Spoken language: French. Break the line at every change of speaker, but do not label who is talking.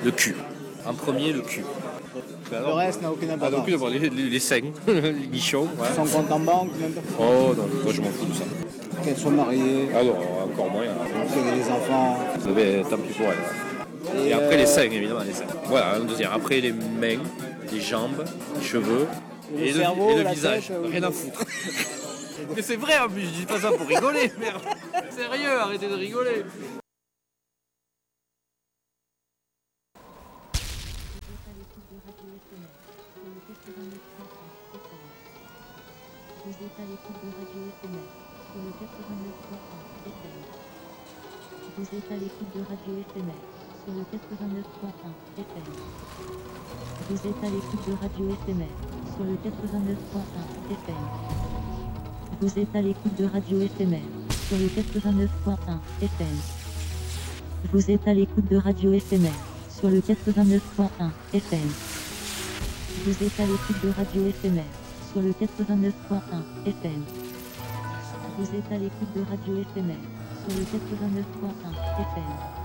Le cul. En premier, le cul.
Le reste n'a aucune importance.
Donc, les seins, les guichons. Ouais.
Son compte en banque, même.
Oh non, moi je m'en fous de ça.
Qu'elle soit mariée,
Ah non, encore moins.
qu'elle ait des enfants.
Tant pis pour elle. Et après les seins, évidemment, les seins. Voilà, un deuxième. Après les mains, les jambes, les cheveux
Et le cerveau,
et le
la
visage.
tête,
Rien à foutre. Mais c'est vrai, en plus, je dis pas ça pour rigoler, merde. Sérieux, arrêtez de rigoler.
Vous êtes à l'écoute de Radio FMR sur le 89.1 FM. Vous êtes à l'écoute de Radio FMR sur le 89.1 FM. Vous êtes à l'écoute de Radio FMR sur le 89.1 FM. Vous êtes à l'écoute de Radio FMR sur le 89.1 FM. Vous êtes à l'écoute de Radio FMR sur le 89.1 FM. Vous êtes à l'écoute de Radio FMR sur le 89.1 FM. Vous êtes à l'écoute de Radio FMR sur le 89.1 FM.